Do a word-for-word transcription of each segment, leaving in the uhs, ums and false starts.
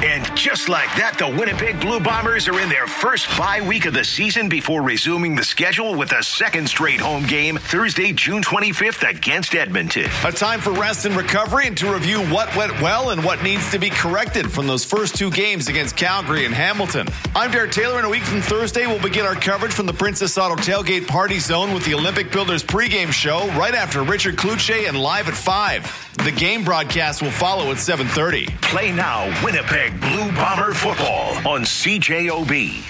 And just like that, the Winnipeg Blue Bombers are in their first bye week of the season before resuming the schedule with a second straight home game Thursday, June twenty-fifth against Edmonton. A time for rest and recovery and to review what went well and what needs to be corrected from those first two games against Calgary and Hamilton. I'm Derek Taylor, and a week from Thursday, we'll begin our coverage from the Princess Auto Tailgate Party Zone with the Olympic Builders pregame show right after Richard Cloutier and live at five. The game broadcast will follow at seven thirty. Play now, Winnipeg Blue Bomber football on C J O B.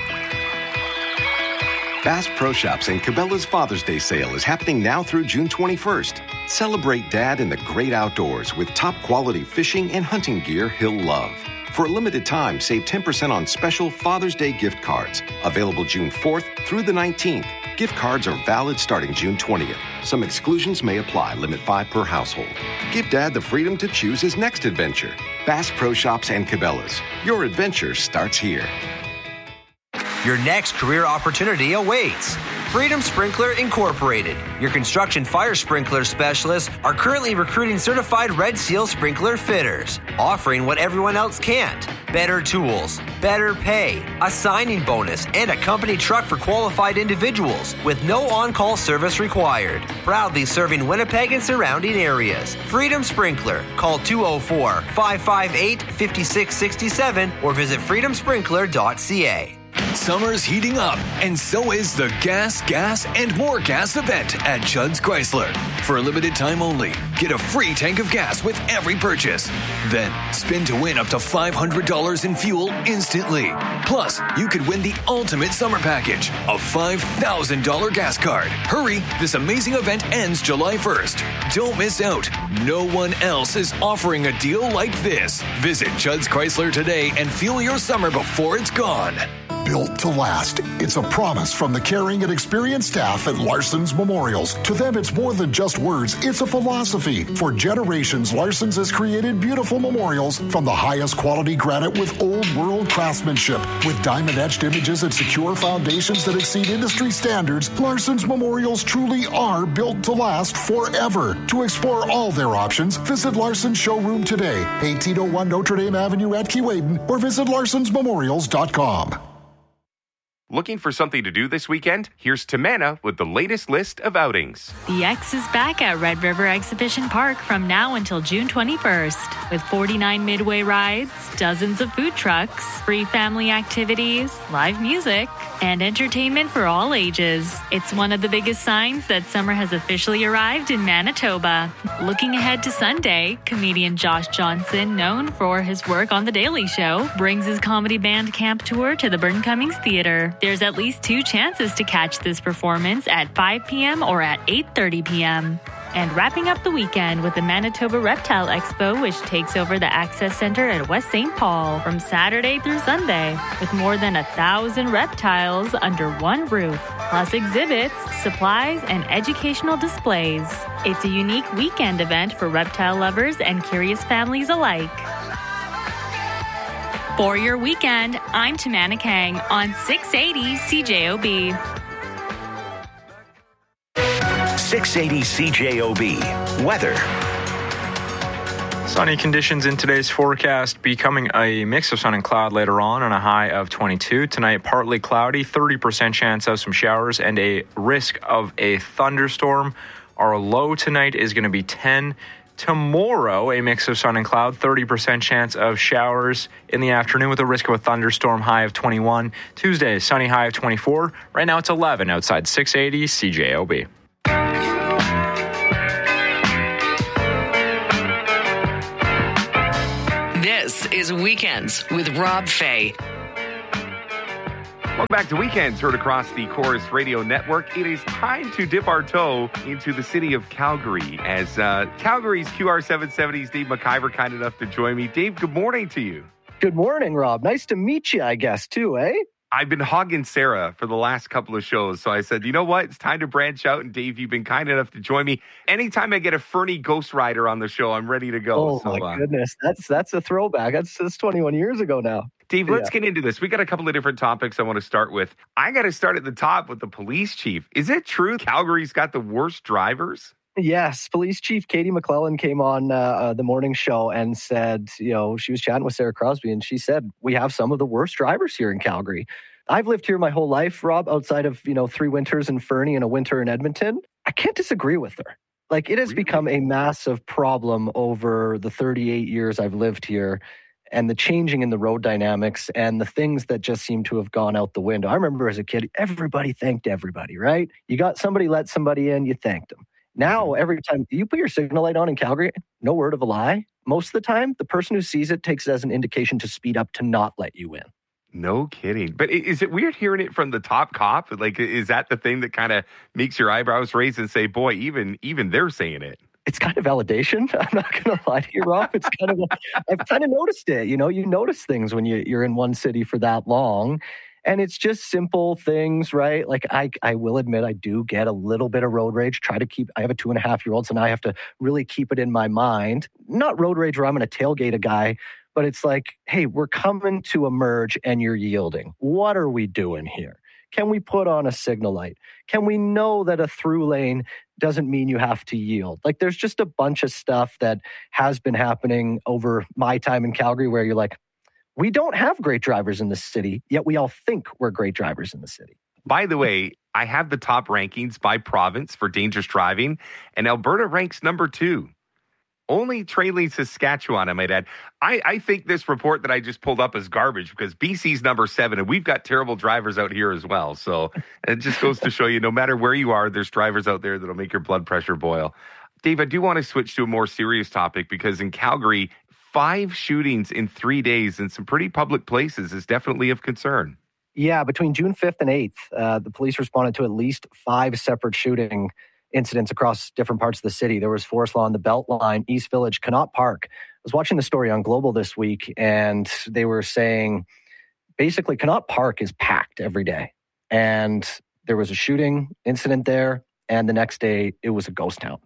Bass Pro Shops and Cabela's Father's Day sale is happening now through June twenty-first. Celebrate Dad in the great outdoors with top quality fishing and hunting gear he'll love. For a limited time, save ten percent on special Father's Day gift cards. Available June fourth through the nineteenth. Gift cards are valid starting June twentieth. Some exclusions may apply. Limit five per household. Give Dad the freedom to choose his next adventure. Bass Pro Shops and Cabela's. Your adventure starts here. Your next career opportunity awaits. Freedom Sprinkler Incorporated, your construction fire sprinkler specialists, are currently recruiting certified Red Seal sprinkler fitters, offering what everyone else can't. Better tools, better pay, a signing bonus, and a company truck for qualified individuals with no on-call service required. Proudly serving Winnipeg and surrounding areas. Freedom Sprinkler. Call two oh four, five five eight, five six six seven or visit freedom sprinkler dot c a. Summer's heating up, and so is the Gas, Gas, and More Gas event at Judd's Chrysler. For a limited time only, get a free tank of gas with every purchase. Then, spin to win up to five hundred dollars in fuel instantly. Plus, you could win the ultimate summer package, a five thousand dollars gas card. Hurry, this amazing event ends July first. Don't miss out. No one else is offering a deal like this. Visit Judd's Chrysler today and fuel your summer before it's gone. Built to last. It's a promise from the caring and experienced staff at Larson's Memorials. To them, it's more than just words. It's a philosophy. For generations, Larson's has created beautiful memorials from the highest quality granite with old world craftsmanship. With diamond-etched images and secure foundations that exceed industry standards, Larson's Memorials truly are built to last forever. To explore all their options, visit Larson's showroom today, eighteen oh one Notre Dame Avenue at Keewaydin, or visit larsons memorials dot com. Looking for something to do this weekend? Here's Tamana with the latest list of outings. The X is back at Red River Exhibition Park from now until June twenty-first. With forty-nine midway rides, dozens of food trucks, free family activities, live music, and entertainment for all ages. It's one of the biggest signs that summer has officially arrived in Manitoba. Looking ahead to Sunday, comedian Josh Johnson, known for his work on The Daily Show, brings his comedy band camp tour to the Burton Cummings Theatre. There's at least two chances to catch this performance at five p.m. or at eight thirty p.m. And wrapping up the weekend with the Manitoba Reptile Expo, which takes over the Access Center at West Saint Paul from Saturday through Sunday, with more than a thousand reptiles under one roof, plus exhibits, supplies, and educational displays. It's a unique weekend event for reptile lovers and curious families alike. For your weekend, I'm Tamana Kang on six eighty C J O B. six eighty C J O B. Weather. Sunny conditions in today's forecast, becoming a mix of sun and cloud later on and a high of twenty-two. Tonight, partly cloudy, thirty percent chance of some showers and a risk of a thunderstorm. Our low tonight is going to be ten. Tomorrow, a mix of sun and cloud, thirty percent chance of showers in the afternoon with a risk of a thunderstorm, high of twenty-one. Tuesday, sunny, high of twenty-four. Right now, it's eleven outside six eighty C J O B. This is Weekends with Rob Fay. Welcome back to Weekends, heard across the Chorus Radio Network. It is time to dip our toe into the city of Calgary as uh, Calgary's Q R seven seventy's Dave McIver kind enough to join me. Dave, good morning to you. Good morning, Rob. Nice to meet you, I guess, too, eh? I've been hogging Sarah for the last couple of shows, so I said, you know what? It's time to branch out, and Dave, you've been kind enough to join me. Anytime I get a Fernie Ghost Rider on the show, I'm ready to go. Oh, so, my uh, goodness. That's that's a throwback. That's, that's twenty-one years ago now. Dave, Yeah. let's get into this. We got a couple of different topics I want to start with. I got to start at the top with the police chief. Is it true Calgary's got the worst drivers? Yes, Police Chief Katie McClellan came on uh, uh, the morning show and said, you know, she was chatting with Sarah Crosby and she said, we have some of the worst drivers here in Calgary. I've lived here my whole life, Rob, outside of, you know, three winters in Fernie and a winter in Edmonton. I can't disagree with her. Like, it has really? become a massive problem over the thirty-eight years I've lived here, and the changing in the road dynamics and the things that just seem to have gone out the window. I remember as a kid, everybody thanked everybody, right? You got somebody, let somebody in, you thanked them. Now, every time you put your signal light on in Calgary, no word of a lie, most of the time, the person who sees it takes it as an indication to speed up to not let you in. No kidding. But is it weird hearing it from the top cop? Like, is that the thing that kind of makes your eyebrows raise and say, boy, even even they're saying it? It's kind of validation. I'm not going to lie to you, Rob. It's kind of, I've kind of noticed it. You know, you notice things when you, you're in one city for that long. And it's just simple things, right? Like I, I will admit I do get a little bit of road rage. Try to keep, I have a two and a half year old, so now I have to really keep it in my mind. Not road rage where I'm going to tailgate a guy, but it's like, hey, we're coming to a merge and you're yielding. What are we doing here? Can we put on a signal light? Can we know that a through lane doesn't mean you have to yield? Like there's just a bunch of stuff that has been happening over my time in Calgary where you're like, we don't have great drivers in the city, yet we all think we're great drivers in the city. By the way, I have the top rankings by province for dangerous driving, and Alberta ranks number two. Only trailing Saskatchewan, I might add. I, I think this report that I just pulled up is garbage because B C's number seven, and we've got terrible drivers out here as well. So it just goes to show you, no matter where you are, there's drivers out there that'll make your blood pressure boil. Dave, I do want to switch to a more serious topic because in Calgary, five shootings in three days in some pretty public places is definitely of concern. Yeah, between June fifth and eighth, uh, the police responded to at least five separate shooting incidents across different parts of the city. There was Forest Lawn, the Beltline, East Village, Connaught Park. I was watching the story on Global this week, and they were saying basically Connaught Park is packed every day. And there was a shooting incident there, and the next day it was a ghost town.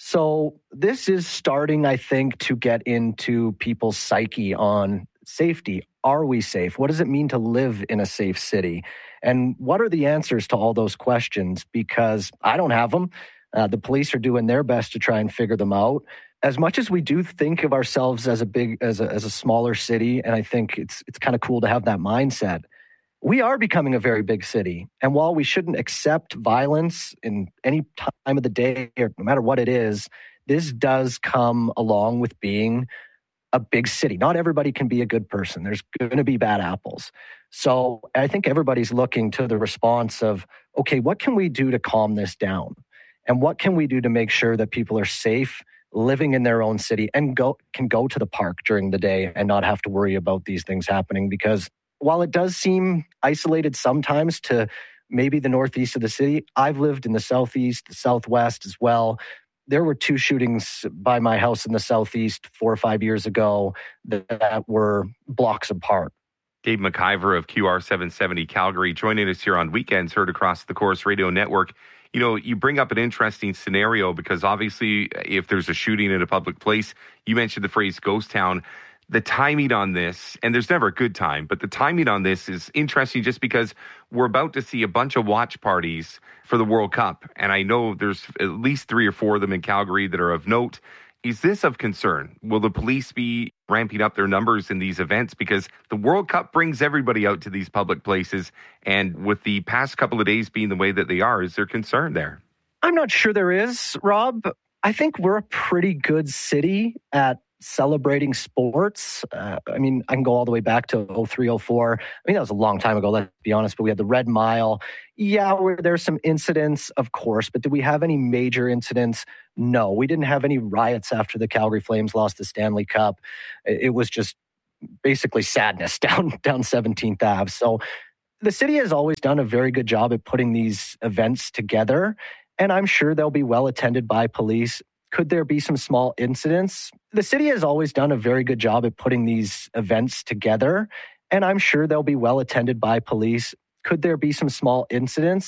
So this is starting, I think, to get into people's psyche on safety. Are we safe? What does it mean to live in a safe city? And what are the answers to all those questions? Because I don't have them. Uh, the police are doing their best to try and figure them out. As much as we do think of ourselves as a big, as a, as a smaller city, and I think it's it's kind of cool to have that mindset, we are becoming a very big city. And while we shouldn't accept violence in any time of the day, or no matter what it is, this does come along with being a big city. Not everybody can be a good person. There's going to be bad apples. So I think everybody's looking to the response of, okay, what can we do to calm this down? And what can we do to make sure that people are safe living in their own city and go can go to the park during the day and not have to worry about these things happening? Because while it does seem isolated sometimes to maybe the northeast of the city, I've lived in the southeast, the southwest as well. There were two shootings by my house in the southeast four or five years ago that were blocks apart. Dave McIver of Q R seven seventy Calgary joining us here on Weekends, heard across the Corus Radio Network. You know, you bring up an interesting scenario because obviously if there's a shooting in a public place, you mentioned the phrase ghost town. The timing on this, and there's never a good time, but the timing on this is interesting just because we're about to see a bunch of watch parties for the World Cup. And I know there's at least three or four of them in Calgary that are of note. Is this of concern? Will the police be ramping up their numbers in these events? Because the World Cup brings everybody out to these public places. And with the past couple of days being the way that they are, is there concern there? I'm not sure there is, Rob. I think we're a pretty good city at celebrating sports. Uh, I mean, I can go all the way back to oh three, oh four. I mean, that was a long time ago, let's be honest, but we had the Red Mile. Yeah, where there's some incidents, of course, but did we have any major incidents? No, we didn't have any riots after the Calgary Flames lost the Stanley Cup. It was just basically sadness down, down seventeenth Avenue. So the city has always done a very good job at putting these events together, and I'm sure they'll be well attended by police. Could there be some small incidents? The city has always done a very good job at putting these events together, and I'm sure they'll be well attended by police. Could there be some small incidents?